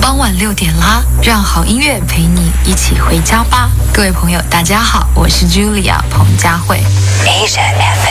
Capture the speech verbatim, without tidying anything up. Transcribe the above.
傍晚六点啦，让好音乐陪你一起回家吧。各位朋友，大家好，我是 Julia 彭佳慧。Asia F